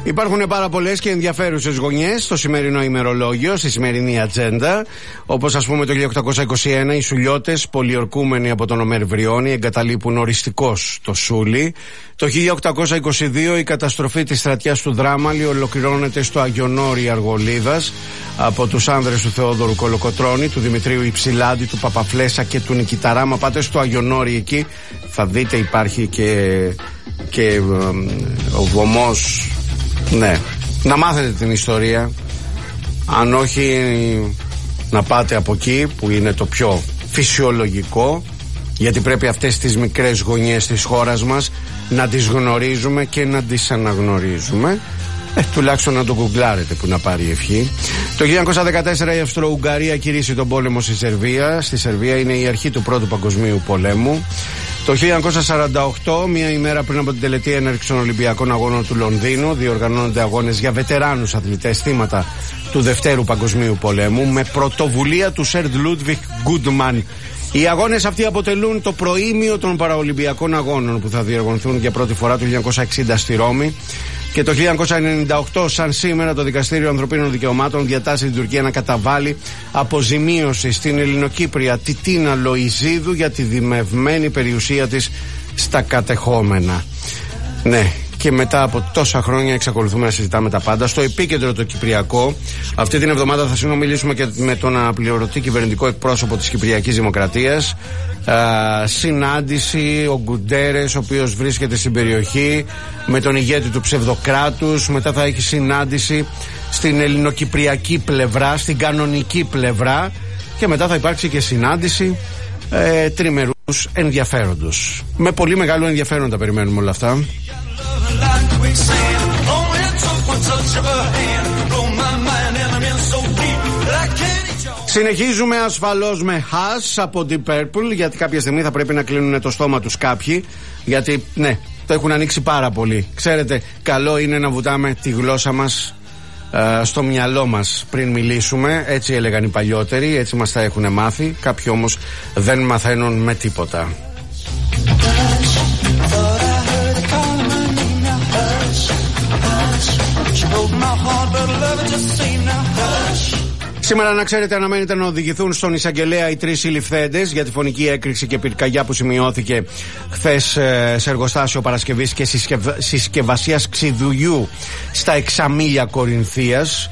Υπάρχουν πάρα πολλές και ενδιαφέρουσες γωνιές στο σημερινό ημερολόγιο, στη σημερινή ατζέντα. Όπως ας πούμε το 1821 οι Σουλιώτες, πολιορκούμενοι από τον Ομέρ Βριώνη, εγκαταλείπουν οριστικώς το Σούλι. Το 1822 η καταστροφή της στρατιάς του Δράμαλη ολοκληρώνεται στο Αγιονόρι Αργολίδας από τους άνδρες του Θεόδωρου Κολοκοτρώνη, του Δημητρίου Υψηλάντη, του Παπαφλέσα και του Νικηταρά. Μα πάτε στο Αγιονόρι εκεί, θα δείτε υπάρχει και ο βωμός. Ναι, να μάθετε την ιστορία. Αν όχι, να πάτε από εκεί που είναι το πιο φυσιολογικό, γιατί πρέπει αυτές τις μικρές γωνιές της χώρας μας να τις γνωρίζουμε και να τις αναγνωρίζουμε. Τουλάχιστον να το γκουγκλάρετε που να πάρει ευχή. Το 1914 η Αυστρο-Ουγγαρία κηρύσσει τον πόλεμο στη Σερβία. Στη Σερβία είναι η αρχή του Πρώτου Παγκοσμίου Πολέμου. Το 1948, μία ημέρα πριν από την τελετή έναρξη των Ολυμπιακών Αγώνων του Λονδίνου, διοργανώνονται αγώνες για βετεράνους αθλητές θύματα του Δευτέρου Παγκοσμίου Πολέμου με πρωτοβουλία του Σερ Λούντβιχ Γκούντμαν. Οι αγώνες αυτοί αποτελούν το προήμιο των Παραολυμπιακών Αγώνων που θα διοργανωθούν για πρώτη φορά το 1960 στη Ρώμη. Και το 1998, σαν σήμερα, το Δικαστήριο Ανθρωπίνων Δικαιωμάτων διατάσσει την Τουρκία να καταβάλει αποζημίωση στην Ελληνοκύπρια Τιτίνα Λοϊζίδου για τη δημευμένη περιουσία της στα κατεχόμενα. Ναι, και μετά από τόσα χρόνια εξακολουθούμε να συζητάμε τα πάντα. Στο επίκεντρο το Κυπριακό, αυτή την εβδομάδα θα συνομιλήσουμε και με τον αναπληρωτή κυβερνητικό εκπρόσωπο της Κυπριακής Δημοκρατίας. Συνάντηση, ο Γκουντέρες, ο οποίος βρίσκεται στην περιοχή, με τον ηγέτη του ψευδοκράτους. Μετά θα έχει συνάντηση στην ελληνοκυπριακή πλευρά, στην κανονική πλευρά, και μετά θα υπάρξει και συνάντηση τριμερούς ενδιαφέροντος. Με πολύ μεγάλο ενδιαφέρον τα περιμένουμε όλα αυτά. Συνεχίζουμε ασφαλώς με Hush από Deep Purple, γιατί κάποια στιγμή θα πρέπει να κλείνουν το στόμα τους κάποιοι, γιατί ναι, το έχουν ανοίξει πάρα πολύ. Ξέρετε, καλό είναι να βουτάμε τη γλώσσα μας στο μυαλό μας πριν μιλήσουμε. Έτσι έλεγαν οι παλιότεροι, έτσι μας τα έχουν μάθει. Κάποιοι όμως δεν μαθαίνουν με τίποτα. Σήμερα, να ξέρετε, αναμένεται να οδηγηθούν στον εισαγγελέα οι 3 συλληφθέντες για τη φωνική έκρηξη και πυρκαγιά που σημειώθηκε χθες σε εργοστάσιο παρασκευής και συσκευασίας ξιδουλιού στα Εξαμήλια Κορινθίας.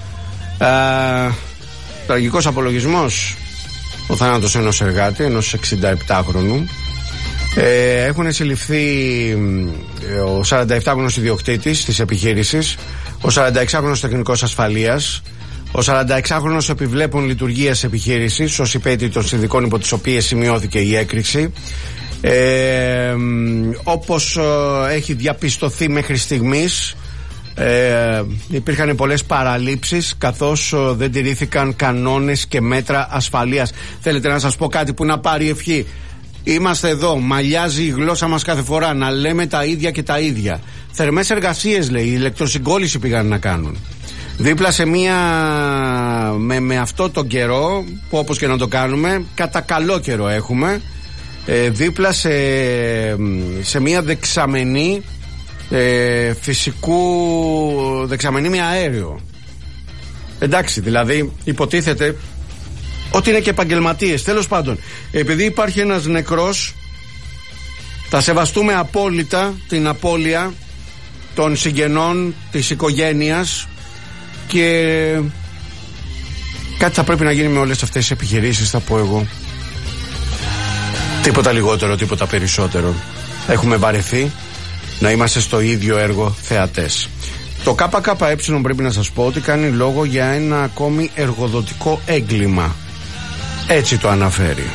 Τραγικός απολογισμός, ο θάνατος ενός εργάτη, ενός 67χρονου. Έχουν συλληφθεί ο 47χρονος ιδιοκτήτης της επιχείρησης, ο 46χρονος τεχνικός ασφαλείας, ο 46χρονος επιβλέπων λειτουργίας επιχείρησης ως υπέτειο των συνδικών υπό τις οποίες σημειώθηκε η έκρηξη. Όπως έχει διαπιστωθεί μέχρι στιγμής, υπήρχαν πολλές παραλήψεις, καθώς δεν τηρήθηκαν κανόνες και μέτρα ασφαλείας. Θέλετε να σας πω κάτι που να πάρει ευχή? Είμαστε εδώ, μαλλιάζει η γλώσσα μας κάθε φορά, να λέμε τα ίδια και τα ίδια. Θερμές εργασίες, λέει, ηλεκτροσυγκόλληση πήγαν να κάνουν. Δίπλα σε μία, με αυτό τον καιρό, που όπως και να το κάνουμε, κατά καλό καιρό έχουμε, δίπλα σε μία δεξαμενή δεξαμενή με αέριο. Εντάξει, δηλαδή υποτίθεται ότι είναι και επαγγελματίες. Τέλος πάντων, επειδή υπάρχει ένας νεκρός, θα σεβαστούμε απόλυτα την απώλεια των συγγενών, της οικογένειας, και κάτι θα πρέπει να γίνει με όλες αυτές τις επιχειρήσεις, θα πω εγώ. Τίποτα λιγότερο, τίποτα περισσότερο. Έχουμε βαρεθεί να είμαστε στο ίδιο έργο θεατές. Το ΚΚΕ πρέπει να σας πω ότι κάνει λόγο για ένα ακόμη εργοδοτικό έγκλημα. Έτσι το αναφέρει.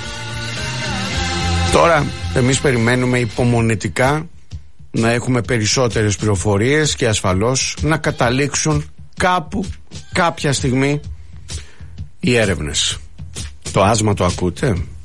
Τώρα εμείς περιμένουμε υπομονετικά να έχουμε περισσότερες πληροφορίες και ασφαλώς να καταλήξουν κάπου, κάποια στιγμή, οι έρευνες. Το άσμα το ακούτε?